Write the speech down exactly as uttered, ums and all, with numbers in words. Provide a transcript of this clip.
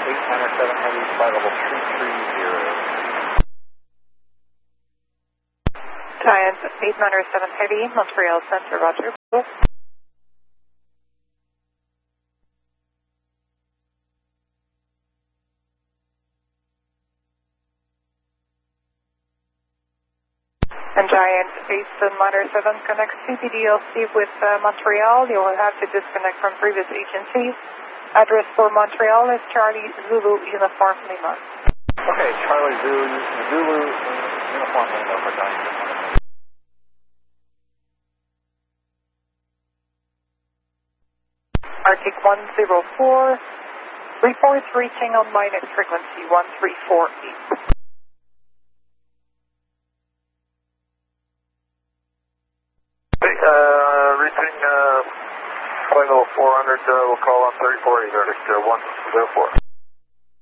eight nine seven Heavy, flight level three three zero. Giant eight nine seven Heavy, Montreal Center, roger. And Giant eight nine seven connects C P D L C with uh, Montreal. You will have to disconnect from previous agencies. Address for Montreal is Charlie Zulu Uniform Lima. Okay, Charlie Zulu, Zulu Uniform Lima for Giant. Arctic one zero four, reports reaching on my next frequency one three four eight. Hey, uh, reaching uh, flight level four hundred, uh, we'll call on thirty-four eight, Arctic uh, one zero four.